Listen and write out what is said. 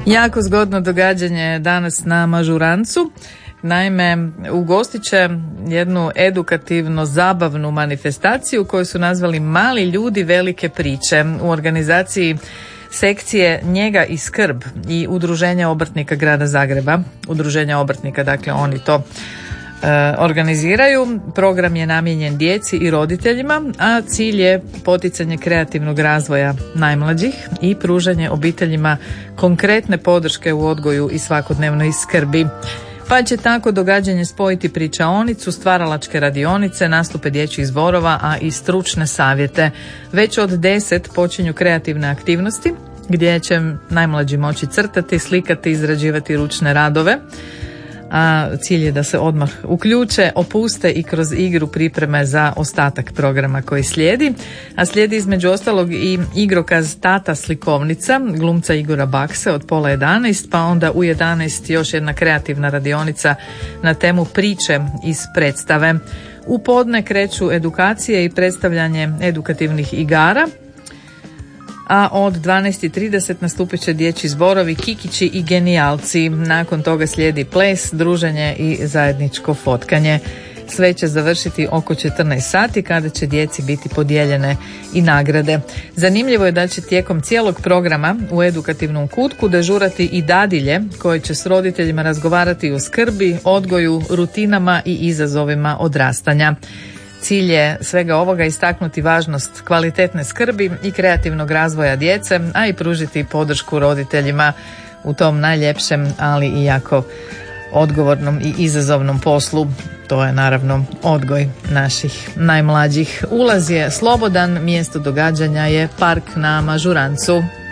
Jako zgodno događanje danas na Mažurancu. Naime, ugostit će jednu edukativno zabavnu manifestaciju koju su nazvali Mali ljudi velike priče u organizaciji sekcije Njega i skrb i Udruženja obrtnika Grada Zagreba. Udruženja obrtnika, dakle oni to organiziraju. Program je namijenjen djeci i roditeljima, a cilj je poticanje kreativnog razvoja najmlađih i pružanje obiteljima konkretne podrške u odgoju i svakodnevnoj skrbi. Pa će tako događanje spojiti pričaonicu, stvaralačke radionice, nastupe dječjih zborova, a i stručne savjete. Već od 10 počinju kreativne aktivnosti gdje će najmlađi moći crtati, slikati, izrađivati ručne radove. A cilj je da se odmah uključe, opuste i kroz igru pripreme za ostatak programa koji slijedi. A slijedi između ostalog i igrokaz Tata slikovnica glumca Igora Bakse od pola 11, pa onda u 11 još jedna kreativna radionica na temu priče iz predstave. U podne kreću edukacije i predstavljanje edukativnih igara, a od 12:30 nastupit će dječji zborovi Kikići i genijalci. Nakon toga slijedi ples, druženje i zajedničko fotkanje. Sve će završiti oko 14 sati kada će djeci biti podijeljene i nagrade. Zanimljivo je da će tijekom cijelog programa u edukativnom kutku dežurati i dadilje koje će s roditeljima razgovarati o skrbi, odgoju, rutinama i izazovima odrastanja. Cilj je svega ovoga istaknuti važnost kvalitetne skrbi i kreativnog razvoja djece, a i pružiti podršku roditeljima u tom najljepšem, ali i jako odgovornom i izazovnom poslu. To je naravno odgoj naših najmlađih. Ulaz je slobodan, mjesto događanja je park na Mažurancu.